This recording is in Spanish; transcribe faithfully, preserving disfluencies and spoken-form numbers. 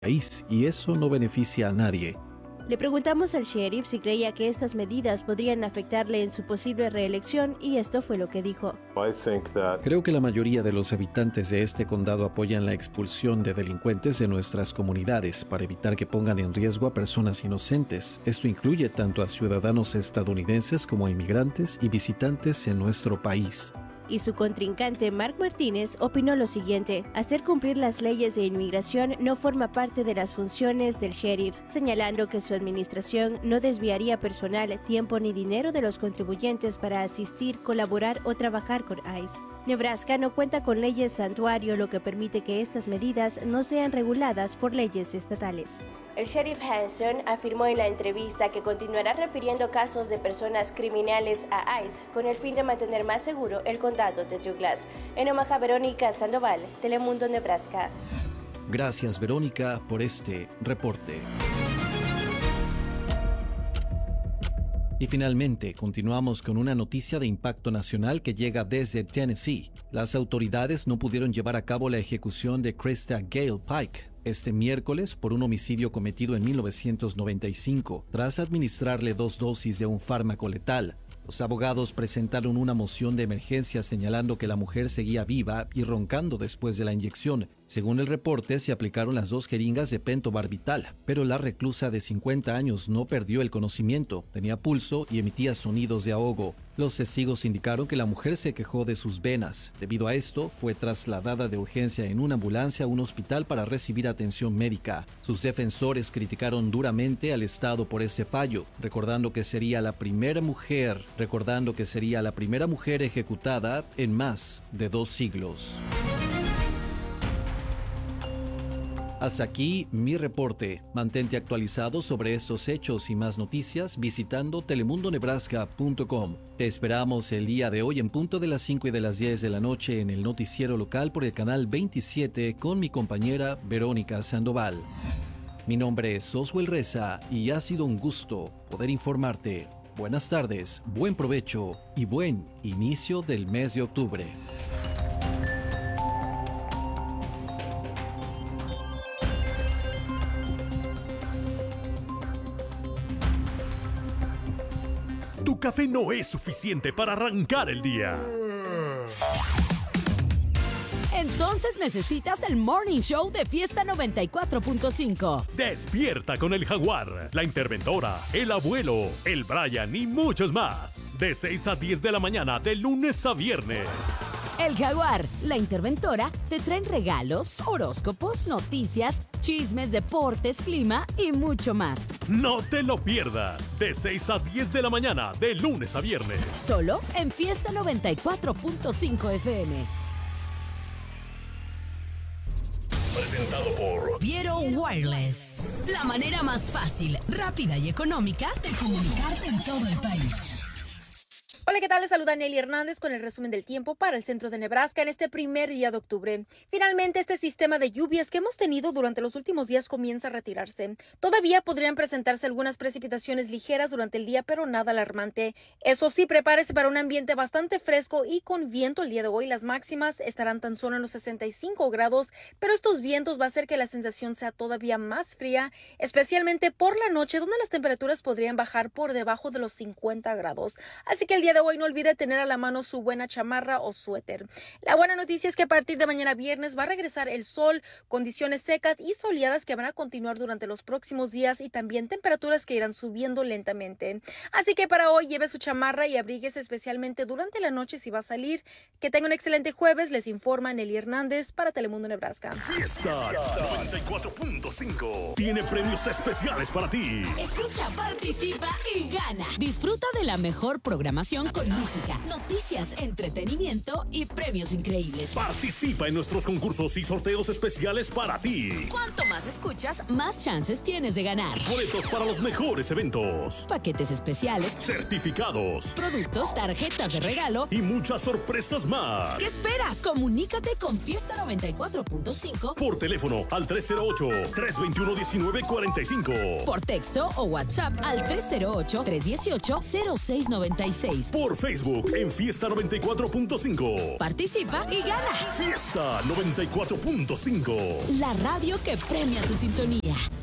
país y eso no beneficia a nadie. Le preguntamos al sheriff si creía que estas medidas podrían afectarle en su posible reelección y esto fue lo que dijo. Creo que la mayoría de los habitantes de este condado apoyan la expulsión de delincuentes de nuestras comunidades para evitar que pongan en riesgo a personas inocentes. Esto incluye tanto a ciudadanos estadounidenses como a inmigrantes y visitantes en nuestro país. Y su contrincante Mark Martínez opinó lo siguiente: hacer cumplir las leyes de inmigración no forma parte de las funciones del sheriff, señalando que su administración no desviaría personal, tiempo ni dinero de los contribuyentes para asistir, colaborar o trabajar con ICE. Nebraska no cuenta con leyes santuario, lo que permite que estas medidas no sean reguladas por leyes estatales. El sheriff Hanson afirmó en la entrevista que continuará refiriendo casos de personas criminales a ICE con el fin de mantener más seguro el condado de Douglas. En Omaha, Verónica Sandoval, Telemundo, Nebraska. Gracias, Verónica, por este reporte. Y finalmente, continuamos con una noticia de impacto nacional que llega desde Tennessee. Las autoridades no pudieron llevar a cabo la ejecución de Krista Gale Pike este miércoles por un homicidio cometido en mil novecientos noventa y cinco, tras administrarle dos dosis de un fármaco letal. Los abogados presentaron una moción de emergencia señalando que la mujer seguía viva y roncando después de la inyección. Según el reporte, se aplicaron las dos jeringas de pentobarbital, pero la reclusa de cincuenta años no perdió el conocimiento, tenía pulso y emitía sonidos de ahogo. Los testigos indicaron que la mujer se quejó de sus venas. Debido a esto, fue trasladada de urgencia en una ambulancia a un hospital para recibir atención médica. Sus defensores criticaron duramente al Estado por ese fallo, recordando que sería la primera mujer, recordando que sería la primera mujer ejecutada en más de dos siglos. Hasta aquí mi reporte. Mantente actualizado sobre estos hechos y más noticias visitando telemundo nebraska punto com. Te esperamos el día de hoy en punto de las cinco y de las diez de la noche en el noticiero local por el canal veintisiete con mi compañera Verónica Sandoval. Mi nombre es Oswell Reza y ha sido un gusto poder informarte. Buenas tardes, buen provecho y buen inicio del mes de octubre. Tu café no es suficiente para arrancar el día. Entonces necesitas el Morning Show de Fiesta noventa y cuatro punto cinco. Despierta con el Jaguar, la Interventora, el Abuelo, el Brian y muchos más. De seis a diez de la mañana, de lunes a viernes. El Jaguar, la Interventora, te traen regalos, horóscopos, noticias, chismes, deportes, clima y mucho más. No te lo pierdas. De seis a diez de la mañana, de lunes a viernes. Solo en Fiesta noventa y cuatro punto cinco F M. Presentado por Viero Wireless. La manera más fácil, rápida y económica de comunicarte en todo el país. Hola, ¿qué tal? Les saluda Nelly Hernández con el resumen del tiempo para el centro de Nebraska en este primer día de octubre. Finalmente, este sistema de lluvias que hemos tenido durante los últimos días comienza a retirarse. Todavía podrían presentarse algunas precipitaciones ligeras durante el día, pero nada alarmante. Eso sí, prepárese para un ambiente bastante fresco y con viento el día de hoy. Las máximas estarán tan solo en los sesenta y cinco grados, pero estos vientos va a hacer que la sensación sea todavía más fría, especialmente por la noche, donde las temperaturas podrían bajar por debajo de los cincuenta grados. Así que el día de hoy no olvide tener a la mano su buena chamarra o suéter. La buena noticia es que a partir de mañana viernes va a regresar el sol, condiciones secas y soleadas que van a continuar durante los próximos días y también temperaturas que irán subiendo lentamente. Así que para hoy lleve su chamarra y abríguese especialmente durante la noche si va a salir. Que tenga un excelente jueves, les informa Nelly Hernández para Telemundo Nebraska. Fiesta noventa y cuatro punto cinco tiene premios especiales para ti. Escucha, participa y gana. Disfruta de la mejor programación con música, noticias, entretenimiento y premios increíbles. Participa en nuestros concursos y sorteos especiales para ti. Cuanto más escuchas, más chances tienes de ganar. Boletos para los mejores eventos, paquetes especiales, certificados, productos, tarjetas de regalo y muchas sorpresas más. ¿Qué esperas? Comunícate con Fiesta noventa y cuatro punto cinco por teléfono al tres cero ocho, tres dos uno, uno nueve cuatro cinco, por texto o WhatsApp al tres cero ocho, tres uno ocho, cero seis nueve seis. Por Facebook en Fiesta noventa y cuatro punto cinco. Participa y gana. Fiesta noventa y cuatro punto cinco. La radio que premia tu sintonía.